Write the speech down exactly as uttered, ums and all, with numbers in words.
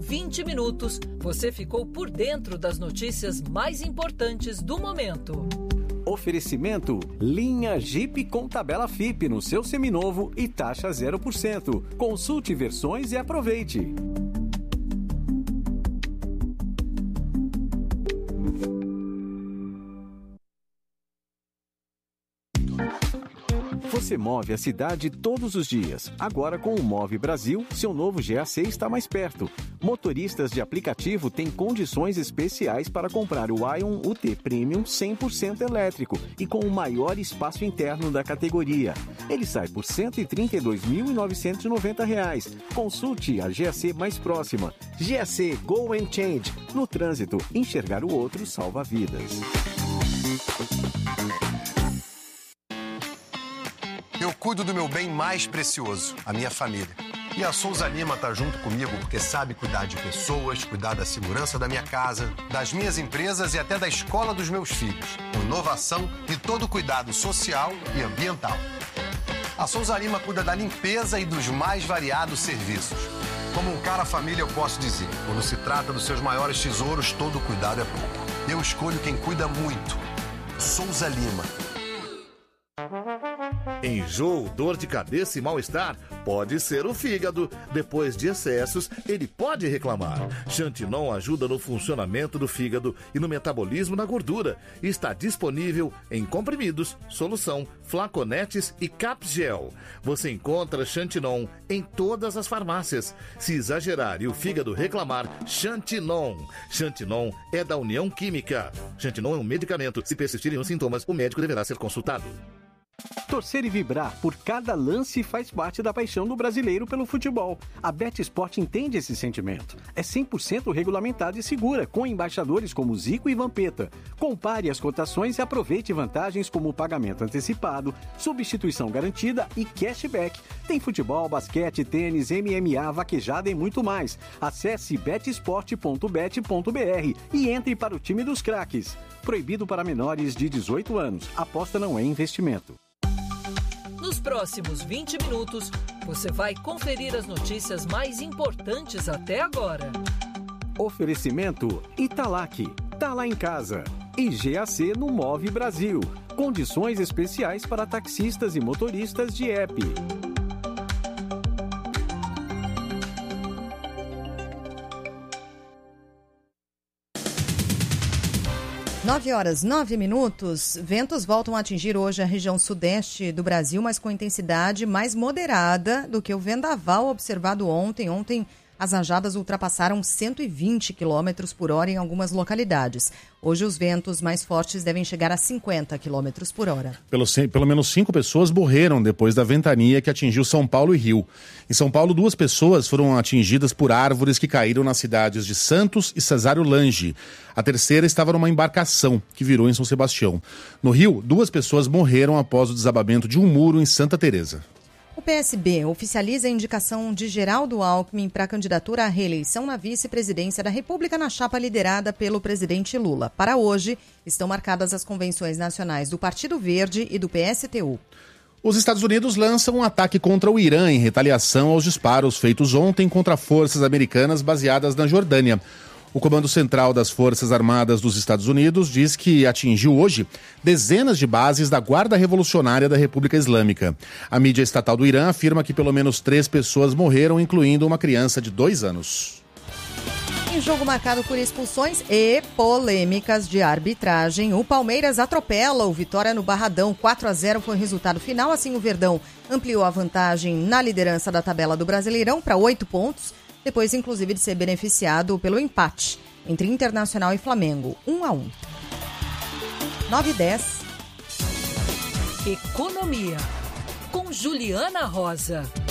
vinte minutos, você ficou por dentro das notícias mais importantes do momento. Oferecimento: linha Jeep com tabela F I P no seu seminovo e taxa zero por cento. Consulte versões e aproveite. Você move a cidade todos os dias. Agora, com o Move Brasil, seu novo G A C está mais perto. Motoristas de aplicativo têm condições especiais para comprar o Ion U T Premium cem por cento elétrico e com o maior espaço interno da categoria. Ele sai por cento e trinta e dois mil novecentos e noventa reais. Consulte a G A C mais próxima. G A C Go and Change. No trânsito, enxergar o outro salva vidas. Eu cuido do meu bem mais precioso, a minha família. E a Souza Lima tá junto comigo porque sabe cuidar de pessoas, cuidar da segurança da minha casa, das minhas empresas e até da escola dos meus filhos. Com inovação e todo cuidado social e ambiental. A Souza Lima cuida da limpeza e dos mais variados serviços. Como um cara família, eu posso dizer, quando se trata dos seus maiores tesouros, todo cuidado é pouco. Eu escolho quem cuida muito. Souza Lima. Enjoo, dor de cabeça e mal-estar? Pode ser o fígado. Depois de excessos, ele pode reclamar. Xantinon ajuda no funcionamento do fígado e no metabolismo da gordura. Está disponível em comprimidos, solução, flaconetes e capgel. Você encontra Xantinon em todas as farmácias. Se exagerar e o fígado reclamar, Xantinon. Xantinon é da União Química. Xantinon é um medicamento. Se persistirem os sintomas, o médico deverá ser consultado. Torcer e vibrar por cada lance faz parte da paixão do brasileiro pelo futebol. A BetSport entende esse sentimento. É cem por cento regulamentada e segura, com embaixadores como Zico e Vampeta. Compare as cotações e aproveite vantagens como pagamento antecipado, substituição garantida e cashback. Tem futebol, basquete, tênis, M M A, vaquejada e muito mais. Acesse betsport ponto bet ponto br e entre para o time dos craques. Proibido para menores de dezoito anos. Aposta não é investimento. Nos próximos vinte minutos, você vai conferir as notícias mais importantes até agora. Oferecimento: Italac, tá lá em casa. E G A C no Move Brasil. Condições especiais para taxistas e motoristas de app. nove horas, nove minutos. Ventos voltam a atingir hoje a região sudeste do Brasil, mas com intensidade mais moderada do que o vendaval observado ontem. Ontem, as rajadas ultrapassaram cento e vinte quilômetros por hora em algumas localidades. Hoje, os ventos mais fortes devem chegar a cinquenta quilômetros por hora. Pelo, pelo menos cinco pessoas morreram depois da ventania que atingiu São Paulo e Rio. Em São Paulo, duas pessoas foram atingidas por árvores que caíram nas cidades de Santos e Cesário Lange. A terceira estava numa embarcação que virou em São Sebastião. No Rio, duas pessoas morreram após o desabamento de um muro em Santa Teresa. O P S B oficializa a indicação de Geraldo Alckmin para a candidatura à reeleição na vice-presidência da República na chapa liderada pelo presidente Lula. Para hoje, estão marcadas as convenções nacionais do Partido Verde e do P S T U. Os Estados Unidos lançam um ataque contra o Irã em retaliação aos disparos feitos ontem contra forças americanas baseadas na Jordânia. O Comando Central das Forças Armadas dos Estados Unidos diz que atingiu hoje dezenas de bases da Guarda Revolucionária da República Islâmica. A mídia estatal do Irã afirma que pelo menos três pessoas morreram, incluindo uma criança de dois anos. Em jogo marcado por expulsões e polêmicas de arbitragem, o Palmeiras atropela o Vitória no Barradão. quatro a zero foi o resultado final, assim o Verdão ampliou a vantagem na liderança da tabela do Brasileirão para oito pontos, depois inclusive de ser beneficiado pelo empate entre Internacional e Flamengo, um a um. nove e dez. Economia, com Juliana Rosa.